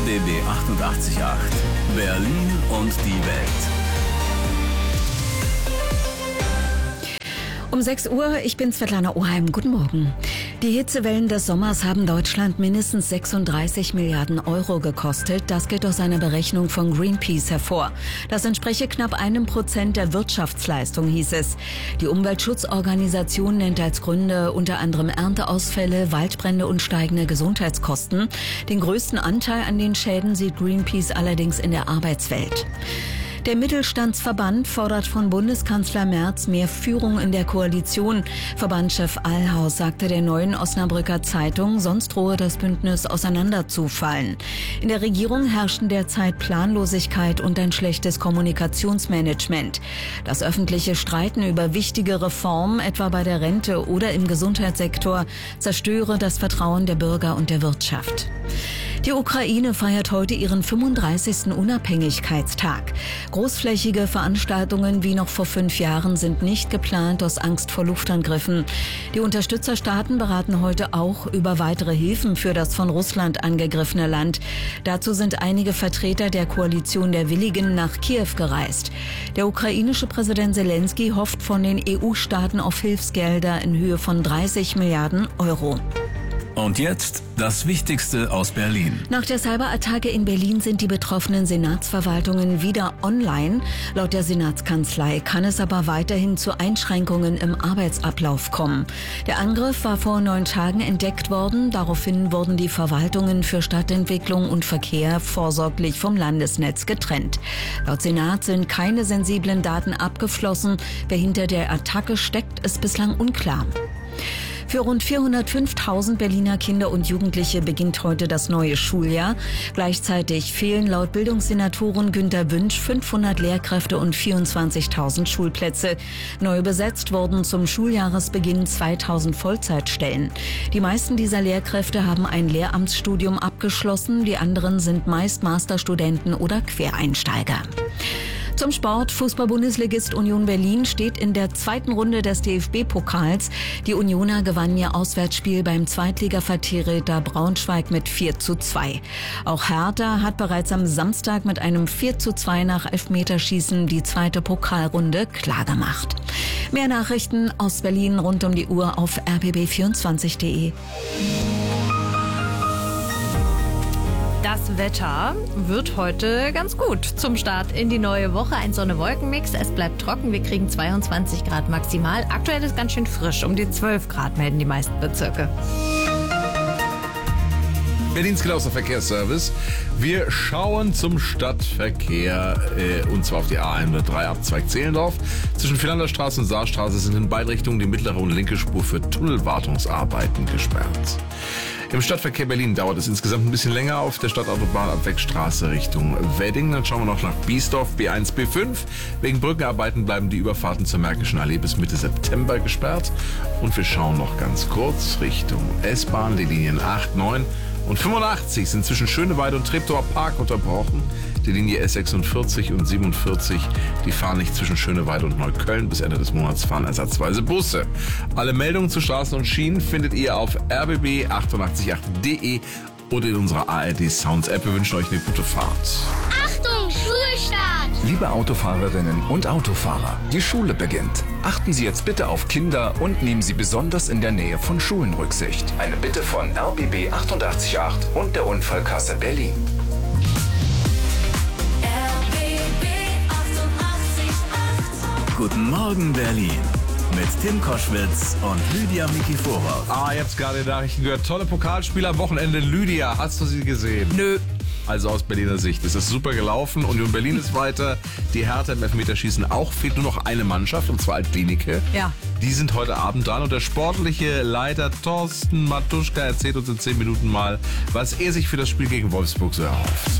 RBB 88.8 Berlin und die Welt. Um 6 Uhr, ich bin Svetlana Oheim. Guten Morgen. Die Hitzewellen des Sommers haben Deutschland mindestens 36 Milliarden Euro gekostet. Das geht aus einer Berechnung von Greenpeace hervor. Das entspreche knapp 1% der Wirtschaftsleistung, hieß es. Die Umweltschutzorganisation nennt als Gründe unter anderem Ernteausfälle, Waldbrände und steigende Gesundheitskosten. Den größten Anteil an den Schäden sieht Greenpeace allerdings in der Arbeitswelt. Der Mittelstandsverband fordert von Bundeskanzler Merz mehr Führung in der Koalition. Verbandschef Allhaus sagte der Neuen Osnabrücker Zeitung, sonst drohe das Bündnis auseinanderzufallen. In der Regierung herrschen derzeit Planlosigkeit und ein schlechtes Kommunikationsmanagement. Das öffentliche Streiten über wichtige Reformen, etwa bei der Rente oder im Gesundheitssektor, zerstöre das Vertrauen der Bürger und der Wirtschaft. Die Ukraine feiert heute ihren 35. Unabhängigkeitstag. Großflächige Veranstaltungen wie noch vor 5 Jahren sind nicht geplant aus Angst vor Luftangriffen. Die Unterstützerstaaten beraten heute auch über weitere Hilfen für das von Russland angegriffene Land. Dazu sind einige Vertreter der Koalition der Willigen nach Kiew gereist. Der ukrainische Präsident Zelensky hofft von den EU-Staaten auf Hilfsgelder in Höhe von 30 Milliarden Euro. Und jetzt das Wichtigste aus Berlin. Nach der Cyberattacke in Berlin sind die betroffenen Senatsverwaltungen wieder online. Laut der Senatskanzlei kann es aber weiterhin zu Einschränkungen im Arbeitsablauf kommen. Der Angriff war vor 9 Tagen entdeckt worden. Daraufhin wurden die Verwaltungen für Stadtentwicklung und Verkehr vorsorglich vom Landesnetz getrennt. Laut Senat sind keine sensiblen Daten abgeflossen. Wer hinter der Attacke steckt, ist bislang unklar. Für rund 405.000 Berliner Kinder und Jugendliche beginnt heute das neue Schuljahr. Gleichzeitig fehlen laut Bildungssenatoren Günter Wünsch 500 Lehrkräfte und 24.000 Schulplätze. Neu besetzt wurden zum Schuljahresbeginn 2.000 Vollzeitstellen. Die meisten dieser Lehrkräfte haben ein Lehramtsstudium abgeschlossen. Die anderen sind meist Masterstudenten oder Quereinsteiger. Zum Sport. Fußball-Bundesligist Union Berlin steht in der zweiten Runde des DFB-Pokals. Die Unioner gewannen ihr Auswärtsspiel beim Zweitliga-Vertreter Braunschweig mit 4:2. Auch Hertha hat bereits am Samstag mit einem 4:2 nach Elfmeterschießen die zweite Pokalrunde klargemacht. Mehr Nachrichten aus Berlin rund um die Uhr auf rbb24.de. Das Wetter wird heute ganz gut zum Start in die neue Woche. Ein Sonne-Wolken-Mix. Es bleibt trocken. Wir kriegen 22 Grad maximal. Aktuell ist es ganz schön frisch. Um die 12 Grad melden die meisten Bezirke. Berlins genauester Verkehrsservice. Wir schauen zum Stadtverkehr und zwar auf die A103 Abzweig Zehlendorf. Zwischen Philanderstraße und Saarstraße sind in beide Richtungen die mittlere und linke Spur für Tunnelwartungsarbeiten gesperrt. Im Stadtverkehr Berlin dauert es insgesamt ein bisschen länger auf der Stadtautobahn ab Wegstraße Richtung Wedding. Dann schauen wir noch nach Biesdorf, B1, B5. Wegen Brückenarbeiten bleiben die Überfahrten zur Märkischen Allee bis Mitte September gesperrt. Und wir schauen noch ganz kurz Richtung S-Bahn. Die Linien 8, 9 und 85 sind zwischen Schöneweide und Treptower Park unterbrochen. Die Linie S46 und 47, die fahren nicht zwischen Schöneweide und Neukölln. Bis Ende des Monats fahren ersatzweise Busse. Alle Meldungen zu Straßen und Schienen findet ihr auf rbb888.de oder in unserer ARD Sounds App. Wir wünschen euch eine gute Fahrt. Achtung, Schulstart! Liebe Autofahrerinnen und Autofahrer, die Schule beginnt. Achten Sie jetzt bitte auf Kinder und nehmen Sie besonders in der Nähe von Schulen Rücksicht. Eine Bitte von RBB 88.8 und der Unfallkasse Berlin. Guten Morgen Berlin mit Tim Koschwitz und Lydia Mikiforov. Ihr habt gerade Nachrichten gehört. Tolle Pokalspieler am Wochenende. Lydia, hast du sie gesehen? Nö. Also aus Berliner Sicht ist es super gelaufen. Union Berlin ist weiter. Die Hertha im Elfmeterschießen auch. Fehlt nur noch eine Mannschaft, und zwar Alt-Klinike. Ja. Die sind heute Abend dran. Und der sportliche Leiter Thorsten Matuschka erzählt uns in 10 Minuten mal, was er sich für das Spiel gegen Wolfsburg so erhofft.